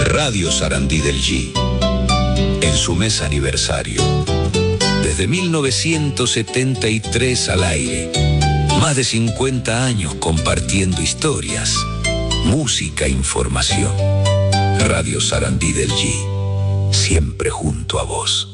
Radio Sarandí del G, en su mes aniversario. Desde 1973 al aire. Más de 50 años compartiendo historias, música, información. Radio Sarandí del G, siempre junto a vos.